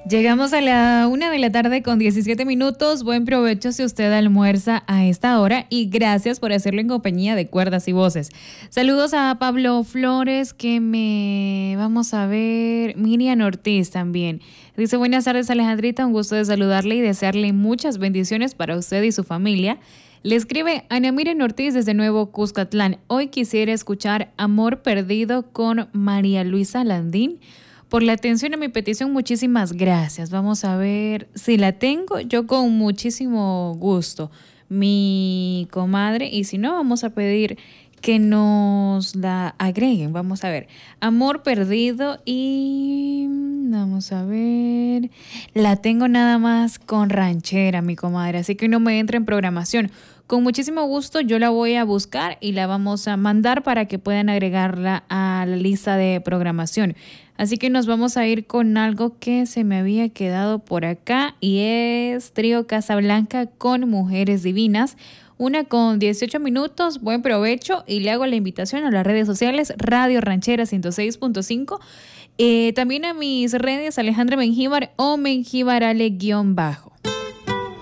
Llegamos a la 1 de la tarde con 17 minutos. Buen provecho si usted almuerza a esta hora y gracias por hacerlo en compañía de Cuerdas y Voces. Saludos a Pablo Flores vamos a ver, Miriam Ortiz también. Dice, buenas tardes Alejandrita, un gusto de saludarle y desearle muchas bendiciones para usted y su familia. Le escribe Ana Miriam Ortiz desde Nuevo Cuscatlán. Hoy quisiera escuchar Amor Perdido con María Luisa Landín. Por la atención a mi petición, muchísimas gracias. Vamos a ver si la tengo, yo con muchísimo gusto, mi comadre, y si no, vamos a pedir que nos la agreguen. Vamos a ver, Amor Perdido y vamos a ver, la tengo nada más con ranchera, mi comadre, así que no me entra en programación. Con muchísimo gusto yo la voy a buscar y la vamos a mandar para que puedan agregarla a la lista de programación. Así que nos vamos a ir con algo que se me había quedado por acá y es Trío Casablanca con Mujeres Divinas. 1:18. Buen provecho y le hago la invitación a las redes sociales Radio Ranchera 106.5. También a mis redes Alejandra Mengíbar o Mengíbar Ale _.